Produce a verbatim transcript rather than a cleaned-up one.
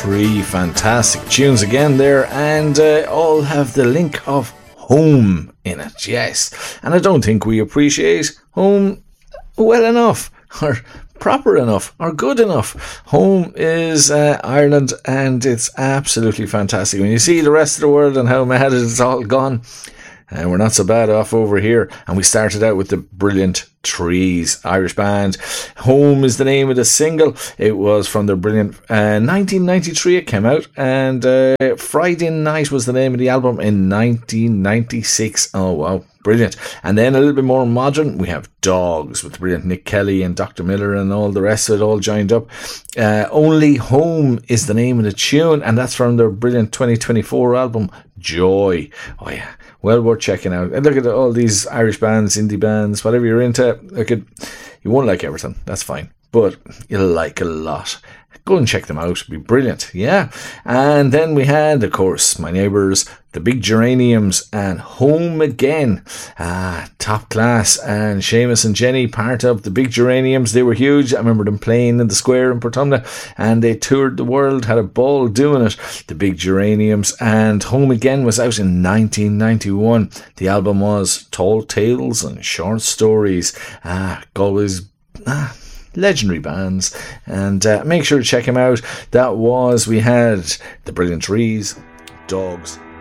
Three fantastic tunes again there, and uh, all have the link of home in it, yes. And I don't think we appreciate home well enough, or proper enough, or good enough. Home is uh, Ireland, and it's absolutely fantastic. When you see the rest of the world and how mad it's all gone, and we're not so bad off over here. And we started out with the brilliant Trees, Irish band. Home is the name of the single. It was from their brilliant uh, nineteen ninety-three it came out, and uh, Friday Night was the name of the album in nineteen ninety-six. Oh wow, brilliant. And then a little bit more modern, we have Dogs with the brilliant Nick Kelly and Doctor Miller and all the rest of it all joined up. Uh, Only Home is the name of the tune, and that's from their brilliant twenty twenty-four album Joy. Oh yeah, well worth checking out. And look at all these Irish bands, indie bands, whatever you're into. Look at, you won't like everything, that's fine, but you'll like a lot. Go and check them out, it'll be brilliant, yeah. And then we had, of course, My Neighbours, The Big Geraniums, and Home Again. Ah, top class. And Seamus and Jenny, part of The Big Geraniums, they were huge. I remember them playing in the square in Portumna, and they toured the world, had a ball doing it. The Big Geraniums. And Home Again was out in nineteen ninety-one. The album was Tall Tales and Short Stories. Ah, always... Ah, legendary bands, and uh, make sure to check them out. That was, we had the brilliant Trees, Dogs,